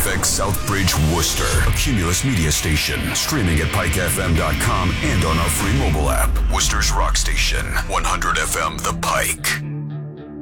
KFX Southbridge, Worcester, a Cumulus media station. Streaming at pikefm.com and on our free mobile app. Worcester's rock station, 100 FM The Pike.